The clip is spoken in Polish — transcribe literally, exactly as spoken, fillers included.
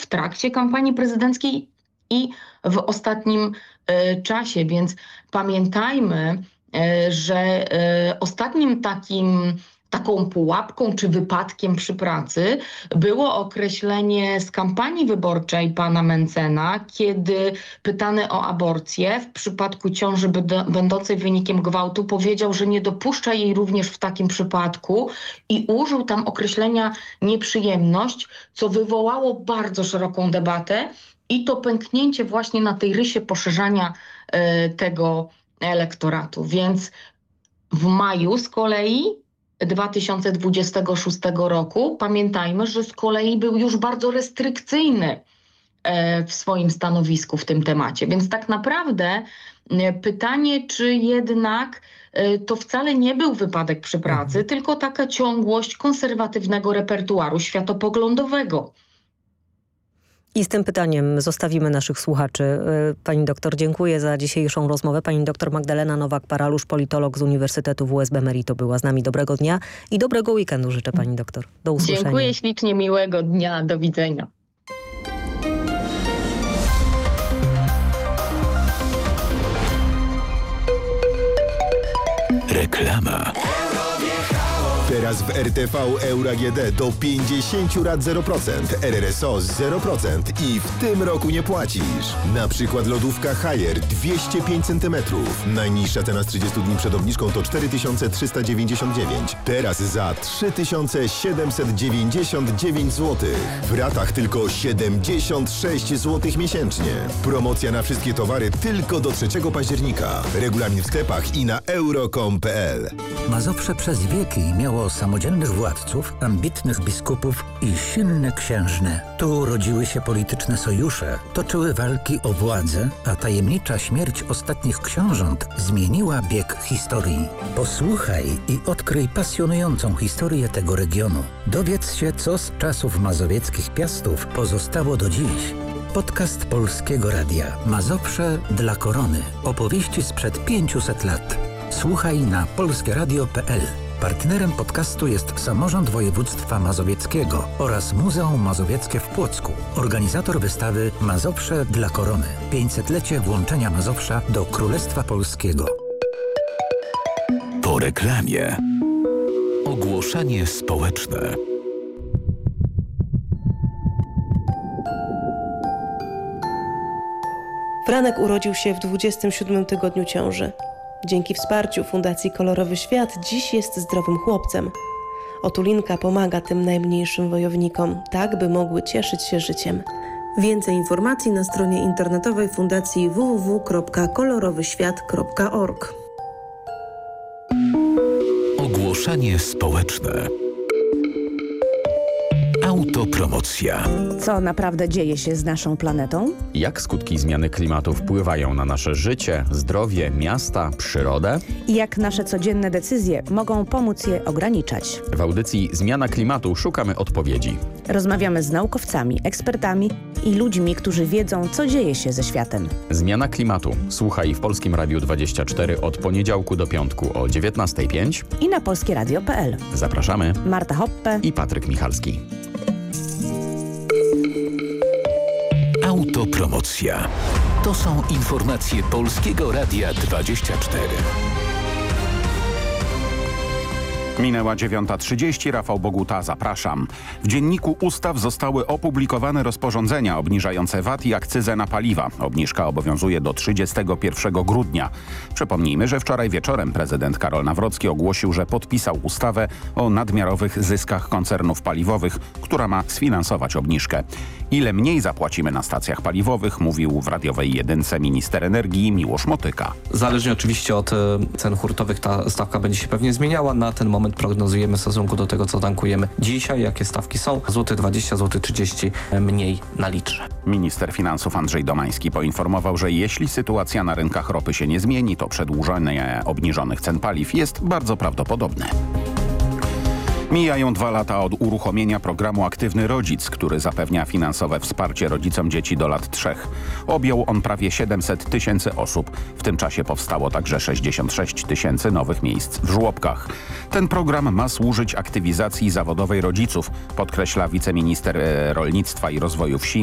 w trakcie kampanii prezydenckiej i w ostatnim e, czasie. Więc pamiętajmy, e, że e, ostatnim takim Taką pułapką czy wypadkiem przy pracy było określenie z kampanii wyborczej pana Mentzena, kiedy pytany o aborcję w przypadku ciąży będącej wynikiem gwałtu powiedział, że nie dopuszcza jej również w takim przypadku i użył tam określenia nieprzyjemność, co wywołało bardzo szeroką debatę i to pęknięcie właśnie na tej rysie poszerzania y, tego elektoratu. Więc w maju z kolei dwa tysiące dwudziestego szóstego roku, pamiętajmy, że z kolei był już bardzo restrykcyjny w swoim stanowisku w tym temacie. Więc tak naprawdę pytanie, czy jednak to wcale nie był wypadek przy pracy, mhm. tylko taka ciągłość konserwatywnego repertuaru światopoglądowego. I z tym pytaniem zostawimy naszych słuchaczy. Pani doktor, dziękuję za dzisiejszą rozmowę. Pani doktor Magdalena Nowak-Paralusz, politolog z Uniwersytetu W S B Merito była z nami. Dobrego dnia i dobrego weekendu życzę pani doktor. Do usłyszenia. Dziękuję ślicznie, miłego dnia. Do widzenia. Reklama. Teraz w R T V Euro A G D do pięćdziesiąt rat zero procent, R R S O zero procent i w tym roku nie płacisz. Na przykład lodówka Haier dwieście pięć centymetrów. Najniższa cena z trzydziestu dni przed obniżką to cztery tysiące trzysta dziewięćdziesiąt dziewięć. Teraz za trzy tysiące siedemset dziewięćdziesiąt dziewięć złotych. W ratach tylko siedemdziesiąt sześć złotych miesięcznie. Promocja na wszystkie towary tylko do trzeciego października. Regulamin w sklepach i na euro kropka com kropka p l. Mazowsze przez wieki miało samodzielnych władców, ambitnych biskupów i silne księżne. Tu rodziły się polityczne sojusze, toczyły walki o władzę, a tajemnicza śmierć ostatnich książąt zmieniła bieg historii. Posłuchaj i odkryj pasjonującą historię tego regionu. Dowiedz się, co z czasów mazowieckich piastów pozostało do dziś. Podcast Polskiego Radia. Mazowsze dla korony. Opowieści sprzed pięciuset lat. Słuchaj na polskie radio kropka p l. Partnerem podcastu jest Samorząd Województwa Mazowieckiego oraz Muzeum Mazowieckie w Płocku. Organizator wystawy Mazowsze dla korony. pięćsetlecie włączenia Mazowsza do Królestwa Polskiego. Po reklamie. Ogłoszenie społeczne. Franek urodził się w dwudziestym siódmym tygodniu ciąży. Dzięki wsparciu Fundacji Kolorowy Świat dziś jest zdrowym chłopcem. Otulinka pomaga tym najmniejszym wojownikom, tak by mogły cieszyć się życiem. Więcej informacji na stronie internetowej Fundacji w w w kropka kolorowy świat kropka org. Ogłoszenie społeczne. Autopromocja. Co naprawdę dzieje się z naszą planetą? Jak skutki zmiany klimatu wpływają na nasze życie, zdrowie, miasta, przyrodę? I jak nasze codzienne decyzje mogą pomóc je ograniczać? W audycji Zmiana Klimatu szukamy odpowiedzi. Rozmawiamy z naukowcami, ekspertami i ludźmi, którzy wiedzą, co dzieje się ze światem. Zmiana Klimatu. Słuchaj w Polskim Radiu dwadzieścia cztery od poniedziałku do piątku o dziewiętnasta pięć i na polskie radio kropka p l. Zapraszamy. Marta Hoppe i Patryk Michalski. Autopromocja. To są informacje Polskiego Radia dwadzieścia cztery. Minęła dziewiąta trzydzieści, Rafał Boguta, zapraszam. W Dzienniku Ustaw zostały opublikowane rozporządzenia obniżające V A T i akcyzę na paliwa. Obniżka obowiązuje do trzydziestego pierwszego grudnia. Przypomnijmy, że wczoraj wieczorem prezydent Karol Nawrocki ogłosił, że podpisał ustawę o nadmiarowych zyskach koncernów paliwowych, która ma sfinansować obniżkę. Ile mniej zapłacimy na stacjach paliwowych, mówił w radiowej jedynce minister energii Miłosz Motyka. Zależnie oczywiście od cen hurtowych ta stawka będzie się pewnie zmieniała. Na ten moment prognozujemy w stosunku do tego, co tankujemy dzisiaj, jakie stawki są. Złoty dwadzieścia, złoty trzydzieści mniej na litrze. Minister finansów Andrzej Domański poinformował, że jeśli sytuacja na rynkach ropy się nie zmieni, to przedłużenie obniżonych cen paliw jest bardzo prawdopodobne. Mijają dwa lata od uruchomienia programu Aktywny Rodzic, który zapewnia finansowe wsparcie rodzicom dzieci do lat trzech. Objął on prawie siedemset tysięcy osób. W tym czasie powstało także sześćdziesiąt sześć tysięcy nowych miejsc w żłobkach. Ten program ma służyć aktywizacji zawodowej rodziców, podkreśla wiceminister rolnictwa i rozwoju wsi